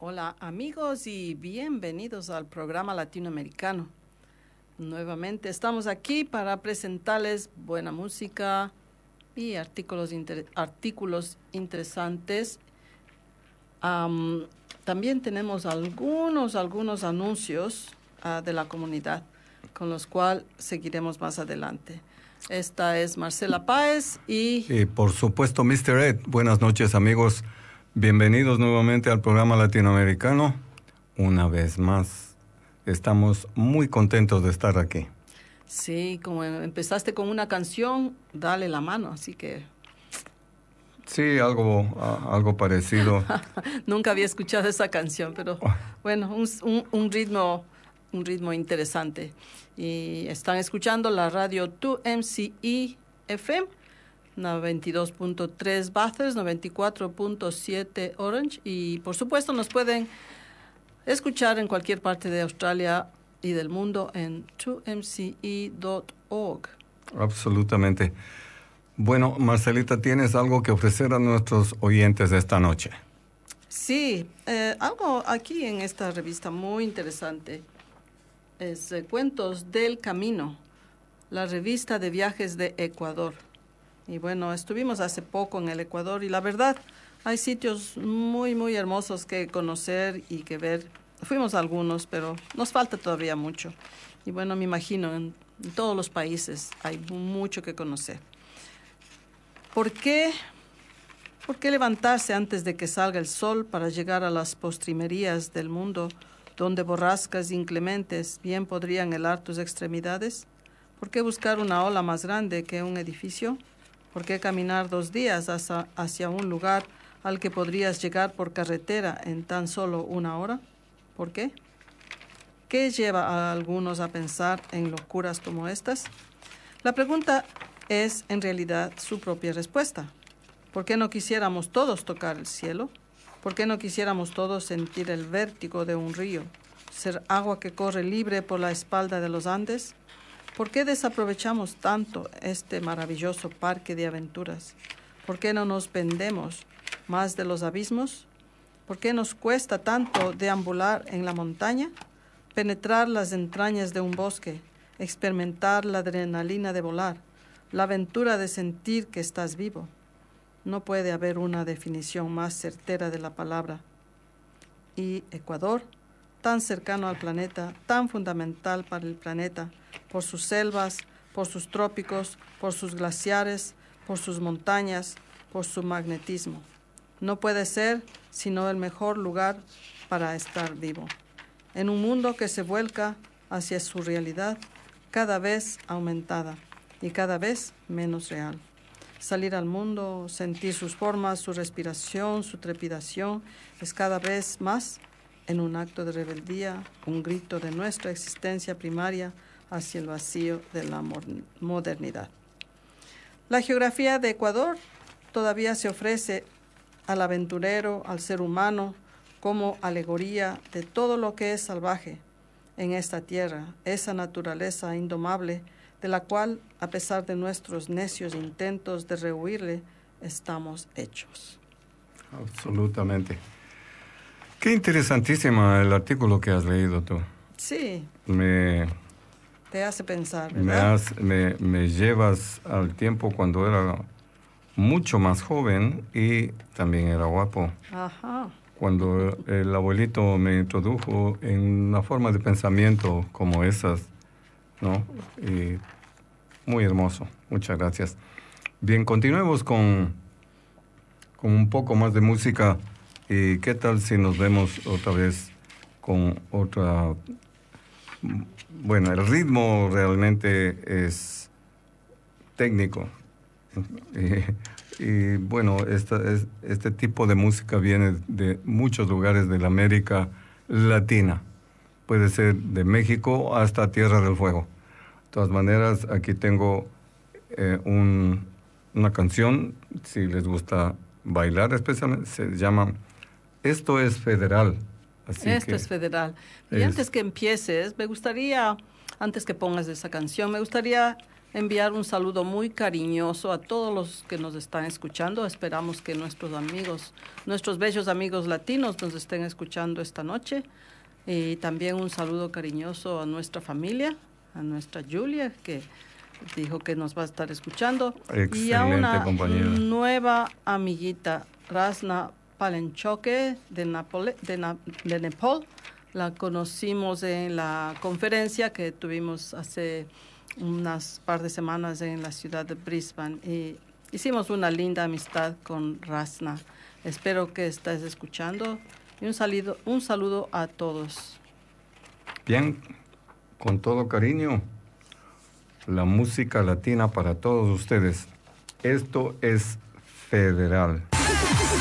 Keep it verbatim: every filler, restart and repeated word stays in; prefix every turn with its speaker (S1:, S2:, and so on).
S1: Hola amigos y bienvenidos al programa latinoamericano. Nuevamente estamos aquí para presentarles buena música y artículos, inter artículos interesantes. Um, también tenemos algunos, algunos anuncios uh, de la comunidad con los cuales seguiremos más adelante. Esta es Marcela Páez y...
S2: Y por supuesto, mister Ed. Buenas noches, amigos. Bienvenidos nuevamente al programa latinoamericano. Una vez más, estamos muy contentos de estar aquí.
S1: Sí, como empezaste con una canción, dale la mano, así que...
S2: Sí, algo, uh, algo parecido.
S1: Nunca había escuchado esa canción, pero bueno, un, un, un ritmo, un ritmo interesante. Y están escuchando la radio dos M C E F M, noventa y dos punto tres Bathurst, noventa y cuatro punto siete Orange, y por supuesto nos pueden escuchar en cualquier parte de Australia y del mundo en dos M C E punto org.
S2: Absolutamente. Bueno, Marcelita, ¿tienes algo que ofrecer a nuestros oyentes de esta noche?
S1: Sí, eh, algo aquí en esta revista muy interesante. Es eh, Cuentos del Camino, la revista de viajes de Ecuador. Y bueno, estuvimos hace poco en el Ecuador y la verdad, hay sitios muy, muy hermosos que conocer y que ver. Fuimos a algunos, pero nos falta todavía mucho. Y bueno, me imagino, en, en todos los países hay mucho que conocer. ¿Por qué, ¿Por qué levantarse antes de que salga el sol para llegar a las postrimerías del mundo, donde borrascas inclementes bien podrían helar tus extremidades? ¿Por qué buscar una ola más grande que un edificio? ¿Por qué caminar dos días hacia, hacia un lugar al que podrías llegar por carretera en tan solo una hora? ¿Por qué? ¿Qué lleva a algunos a pensar en locuras como estas? La pregunta es, en realidad, su propia respuesta. ¿Por qué no quisiéramos todos tocar el cielo? ¿Por qué no quisiéramos todos sentir el vértigo de un río? ¿Ser agua que corre libre por la espalda de los Andes? ¿Por qué desaprovechamos tanto este maravilloso parque de aventuras? ¿Por qué no nos vendemos más de los abismos? ¿Por qué nos cuesta tanto deambular en la montaña? Penetrar las entrañas de un bosque, experimentar la adrenalina de volar, la aventura de sentir que estás vivo. No puede haber una definición más certera de la palabra. Y Ecuador, tan cercano al planeta, tan fundamental para el planeta, por sus selvas, por sus trópicos, por sus glaciares, por sus montañas, por su magnetismo. No puede ser sino el mejor lugar para estar vivo. En un mundo que se vuelca hacia su realidad, cada vez aumentada y cada vez menos real. Salir al mundo, sentir sus formas, su respiración, su trepidación, es cada vez más en un acto de rebeldía, un grito de nuestra existencia primaria hacia el vacío de la modernidad. La geografía de Ecuador todavía se ofrece al aventurero, al ser humano, como alegoría de todo lo que es salvaje en esta tierra, esa naturaleza indomable de la cual, a pesar de nuestros necios intentos de rehuirle, estamos hechos.
S2: Absolutamente. Qué interesantísimo el artículo que has leído tú.
S1: Sí.
S2: Me,
S1: te hace pensar,
S2: me,
S1: ¿verdad?
S2: has, me, me llevas al tiempo cuando era mucho más joven y también era guapo.
S1: Ajá.
S2: Cuando el abuelito me introdujo en una forma de pensamiento como esas, ¿no? Y muy hermoso. Muchas gracias. Bien, continuemos con, con un poco más de música. ¿Y qué tal si nos vemos otra vez con otra? Bueno, el ritmo realmente es técnico. Y, y bueno, esta, es, este tipo de música viene de muchos lugares de la América Latina. Puede ser de México hasta Tierra del Fuego. De todas maneras, aquí tengo eh, un, una canción, si les gusta bailar especialmente, se llama Esto es Federal. Así
S1: Esto
S2: que
S1: es Federal. Y
S2: es...
S1: antes que empieces, me gustaría, antes que pongas esa canción, me gustaría enviar un saludo muy cariñoso a todos los que nos están escuchando. Esperamos que nuestros amigos, nuestros bellos amigos latinos nos estén escuchando esta noche. Y también un saludo cariñoso a nuestra familia, a nuestra Julia, que dijo que nos va a estar escuchando.
S2: Excelente,
S1: y a una
S2: compañera.
S1: nueva amiguita, Rasna Palenchoque, de, Napole, de, Na, de Nepal. La conocimos en la conferencia que tuvimos hace unas par de semanas en la ciudad de Brisbane y hicimos una linda amistad con Rasna. Espero que estés escuchando y un saludo, un saludo a todos.
S2: Bien, con todo cariño, la música latina para todos ustedes. Esto es Federal.